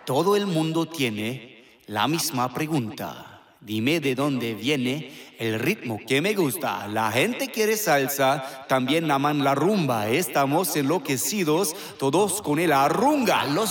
Todo el mundo tiene la misma pregunta. Dime de dónde viene el ritmo que me gusta. La gente quiere salsa, también aman la rumba. Estamos enloquecidos todos con el arrunga.